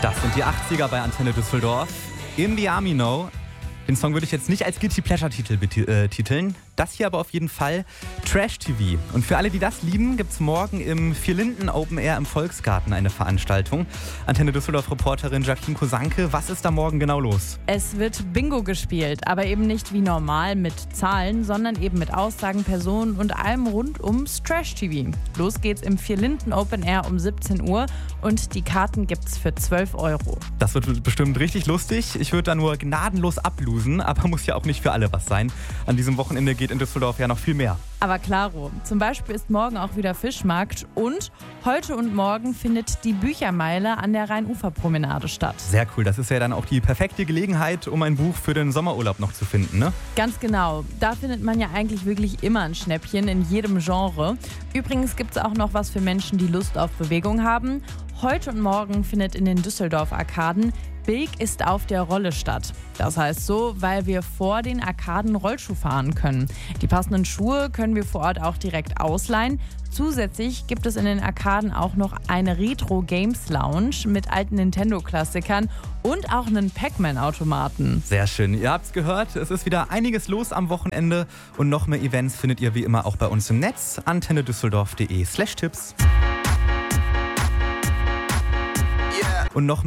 Das sind die 80er bei Antenne Düsseldorf. In the Army Now. Den Song würde ich jetzt nicht als Guilty Pleasure-Titel betiteln. Das hier aber auf jeden Fall Trash TV. Und für alle, die das lieben, gibt es morgen im Vierlinden Open Air im Volksgarten eine Veranstaltung. Antenne Düsseldorf-Reporterin Jacqueline Kosanke, was ist da morgen genau los? Es wird Bingo gespielt, aber eben nicht wie normal mit Zahlen, sondern eben mit Aussagen, Personen und allem rund ums Trash TV. Los geht's im Vierlinden Open Air um 17 Uhr und die Karten gibt's für 12 €. Das wird bestimmt richtig lustig. Ich würde da nur gnadenlos ablosen, aber muss ja auch nicht für alle was sein. An diesem Wochenende geht in Düsseldorf ja noch viel mehr. Aber klaro, zum Beispiel ist morgen auch wieder Fischmarkt und heute und morgen findet die Büchermeile an der Rheinuferpromenade statt. Sehr cool, das ist ja dann auch die perfekte Gelegenheit, um ein Buch für den Sommerurlaub noch zu finden, ne? Ganz genau, da findet man ja eigentlich wirklich immer ein Schnäppchen in jedem Genre. Übrigens gibt es auch noch was für Menschen, die Lust auf Bewegung haben. Heute und morgen findet in den Düsseldorf-Arkaden Big ist auf der Rolle statt. Das heißt so, weil wir vor den Arkaden Rollschuh fahren können. Die passenden Schuhe können wir vor Ort auch direkt ausleihen. Zusätzlich gibt es in den Arkaden auch noch eine Retro-Games-Lounge mit alten Nintendo-Klassikern und auch einen Pac-Man-Automaten. Sehr schön, ihr habt's gehört, es ist wieder einiges los am Wochenende und noch mehr Events findet ihr wie immer auch bei uns im Netz, antennedüsseldorf.de/Tipps. Und noch